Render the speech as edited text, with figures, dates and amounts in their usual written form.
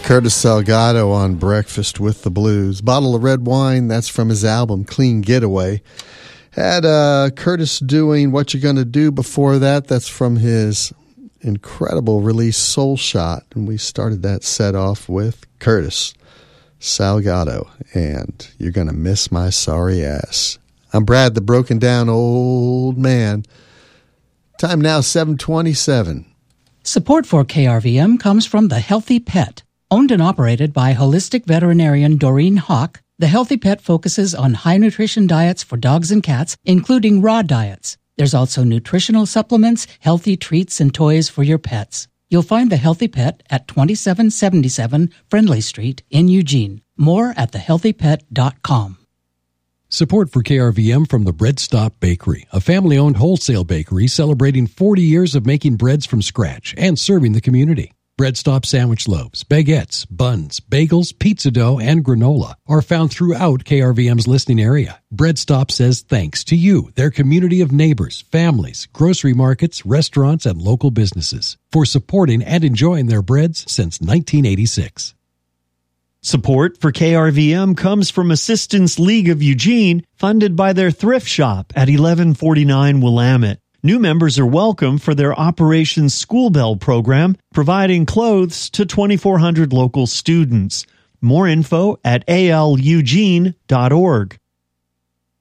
Curtis Salgado on Breakfast with the Blues. Bottle of red wine, that's from his album Clean Getaway. Had Curtis doing What You Gonna Do before that. That's from his incredible release Soul Shot. And we started that set off with Curtis Salgado and You're Gonna Miss My Sorry Ass. I'm Brad, the broken down old man. Time now 7:27. Support for KRVM comes from The Healthy Pet. Owned and operated by holistic veterinarian Doreen Hawk, The Healthy Pet focuses on high nutrition diets for dogs and cats, including raw diets. There's also nutritional supplements, healthy treats, and toys for your pets. You'll find The Healthy Pet at 2777 Friendly Street in Eugene. More at thehealthypet.com. Support for KRVM from the Bread Stop Bakery, a family-owned wholesale bakery celebrating 40 years of making breads from scratch and serving the community. Bread Stop sandwich loaves, baguettes, buns, bagels, pizza dough, and granola are found throughout KRVM's listening area. Bread Stop says thanks to you, their community of neighbors, families, grocery markets, restaurants, and local businesses for supporting and enjoying their breads since 1986. Support for KRVM comes from Assistance League of Eugene, funded by their thrift shop at 1149 Willamette. New members are welcome for their Operation School Bell program, providing clothes to 2,400 local students. More info at alueugene.org.